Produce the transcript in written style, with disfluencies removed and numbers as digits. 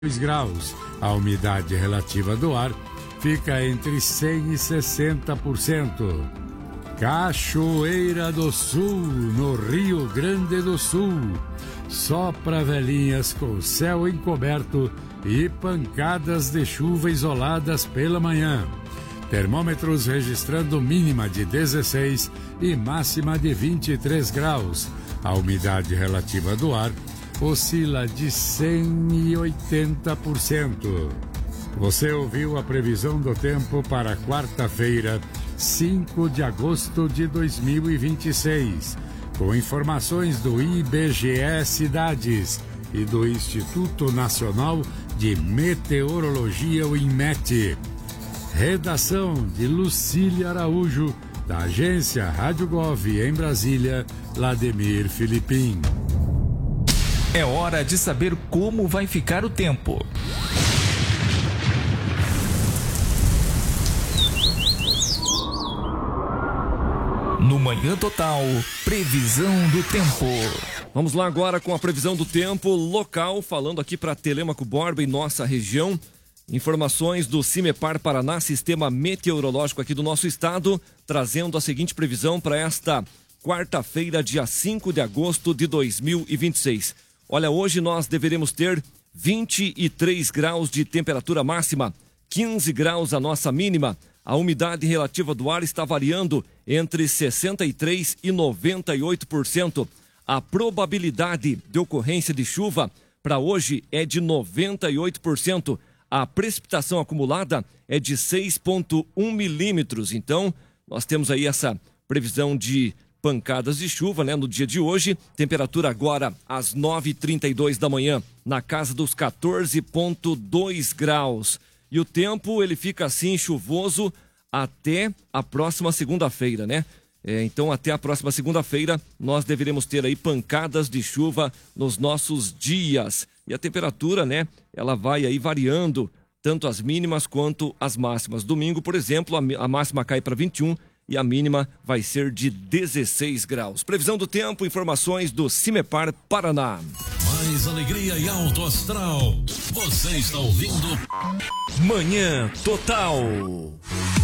2 graus. A umidade relativa do ar fica entre 100% e 60%. Cachoeira do Sul, no Rio Grande do Sul. Só para velhinhas com céu encoberto e pancadas de chuva isoladas pela manhã. Termômetros registrando mínima de 16 e máxima de 23 graus. A umidade relativa do ar oscila de 100% e 80%. Você ouviu a previsão do tempo para quarta-feira, 5 de agosto de 2026, com informações do IBGE Cidades e do Instituto Nacional de Meteorologia, o INMET. Redação de Lucília Araújo, da agência Rádio Gov em Brasília, Lademir Filipim. É hora de saber como vai ficar o tempo. No Manhã Total, previsão do tempo. Vamos lá agora com a previsão do tempo local, falando aqui para Telêmaco Borba e nossa região. Informações do CIMEPAR Paraná, Sistema Meteorológico aqui do nosso estado, trazendo a seguinte previsão para esta quarta-feira, dia 5 de agosto de 2026. Olha, hoje nós deveremos ter 23 graus de temperatura máxima, 15 graus a nossa mínima. A umidade relativa do ar está variando entre 63% e 98%. A probabilidade de ocorrência de chuva para hoje é de 98%. A precipitação acumulada é de 6,1 milímetros. Então, nós temos aí essa previsão de pancadas de chuva, né, no dia de hoje. Temperatura agora às 9h32 da manhã, na casa dos 14,2 graus. E o tempo, ele fica assim chuvoso até a próxima segunda-feira, né? Então, até a próxima segunda-feira, nós deveremos ter aí pancadas de chuva nos nossos dias. E a temperatura, né, ela vai aí variando, tanto as mínimas quanto as máximas. Domingo, por exemplo, a máxima cai para 21 e a mínima vai ser de 16 graus. Previsão do tempo, informações do CIMEPAR Paraná. Mais alegria e alto astral. Você está ouvindo Manhã Total.